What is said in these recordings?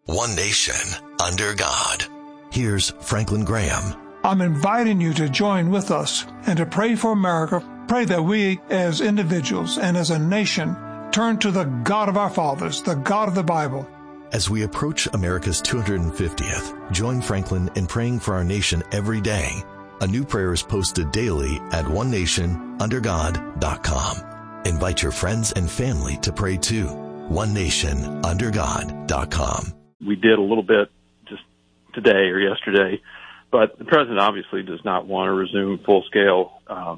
One nation, under God. Here's Franklin Graham. I'm inviting you to join with us and to pray for America. Pray that we as individuals and as a nation turn to the God of our fathers, the God of the Bible. As we approach America's 250th, join Franklin in praying for our nation every day. A new prayer is posted daily at onenationundergod.com. Invite your friends and family to pray too. onenationundergod.com. We did a little bit just today or yesterday, but the president obviously does not want to resume full-scale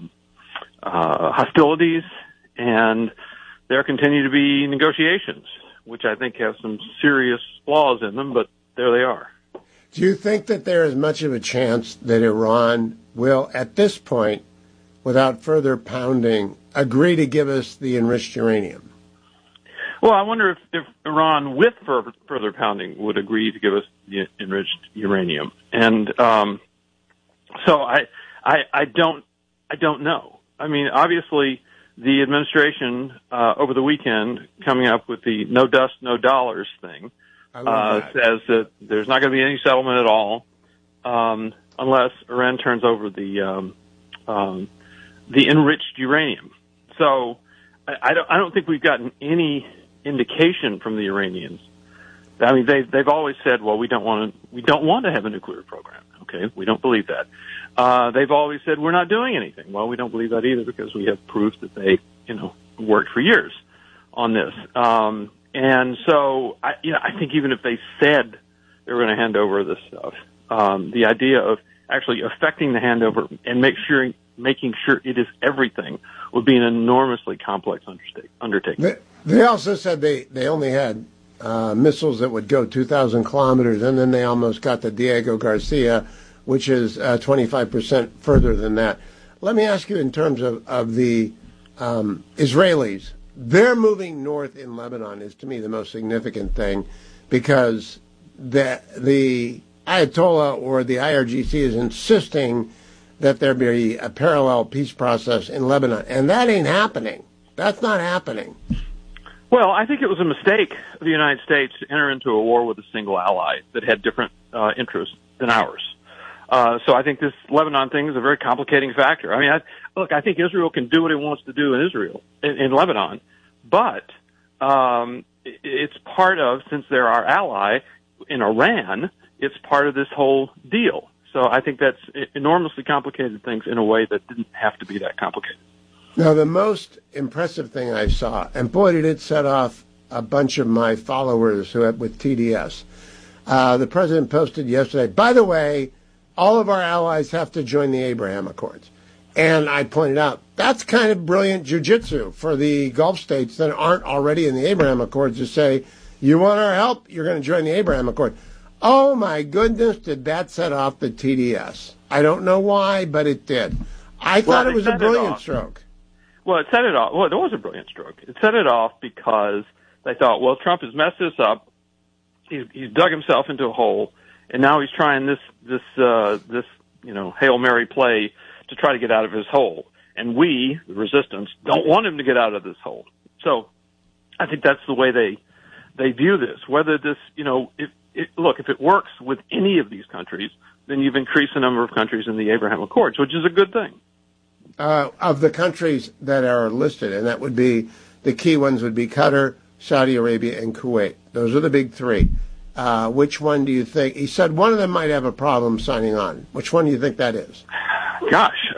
hostilities, and there continue to be negotiations, which I think have some serious flaws in them, but there they are. Do you think that there is much of a chance that Iran will, at this point, without further pounding, agree to give us the enriched uranium? Well, I wonder if Iran, with further pounding, would agree to give us the enriched uranium. And so I don't know. I mean, obviously, the administration over the weekend coming up with the no dust, no dollars thing says that there's not going to be any settlement at all unless Iran turns over the enriched uranium. So I don't think we've gotten any indication from the Iranians. I mean, they've always said, well, we don't want to have a nuclear program. Okay, we don't believe that. They've always said we're not doing anything. Well, we don't believe that either because we have proof that they, worked for years on this. And so I think even if they said they were going to hand over this stuff, the idea of actually affecting the handover and making sure it is everything would be an enormously complex undertaking. They also said they only had missiles that would go 2,000 kilometers, and then they almost got the Diego Garcia, which is 25% further than that. Let me ask you in terms of the Israelis. They're moving north in Lebanon is, to me, the most significant thing because the Ayatollah or the IRGC is insisting that there be a parallel peace process in Lebanon, and that ain't happening. That's not happening. Well, I think it was a mistake of the United States to enter into a war with a single ally that had different interests than ours. So I think this Lebanon thing is a very complicating factor. I mean, I think Israel can do what it wants to do in Lebanon, but it's part of, since they're our ally in Iran, it's part of this whole deal. So I think that's enormously complicated things in a way that didn't have to be that complicated. Now, the most impressive thing I saw, and boy, did it set off a bunch of my followers with TDS. The president posted yesterday, by the way, all of our allies have to join the Abraham Accords. And I pointed out, that's kind of brilliant jujitsu for the Gulf states that aren't already in the Abraham Accords to say, you want our help, you're going to join the Abraham Accord. Oh, my goodness, did that set off the TDS. I don't know why, but it did. I thought it was a brilliant stroke. Well, it set it off. Well, it was a brilliant stroke. It set it off because they thought, well, Trump has messed this up. He's dug himself into a hole, and now he's trying this Hail Mary play to try to get out of his hole. And we, the resistance, don't want him to get out of this hole. So I think that's the way they view this. Whether this, if it works with any of these countries, then you've increased the number of countries in the Abraham Accords, which is a good thing. Of the countries that are listed, and that would be, the key ones would be Qatar, Saudi Arabia, and Kuwait. Those are the big three. Which one do you think? He said one of them might have a problem signing on. Which one do you think that is? Gosh,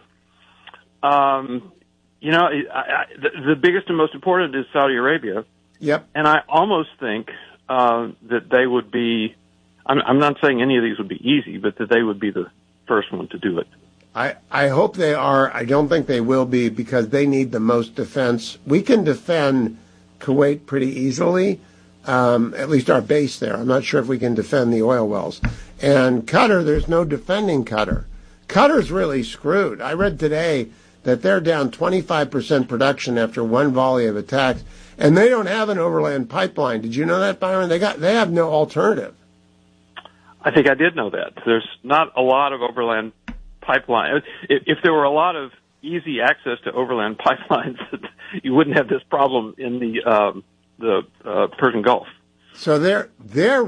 the biggest and most important is Saudi Arabia. Yep. And I almost think that they would be, I'm not saying any of these would be easy, but that they would be the first one to do it. I hope they are. I don't think they will be because they need the most defense. We can defend Kuwait pretty easily, at least our base there. I'm not sure if we can defend the oil wells. And Qatar, there's no defending Qatar. Qatar's really screwed. I read today that they're down 25% production after one volley of attacks, and they don't have an overland pipeline. Did you know that, Byron? They have no alternative. I think I did know that. There's not a lot of overland pipeline. If there were a lot of easy access to overland pipelines, you wouldn't have this problem in the Persian Gulf. So they're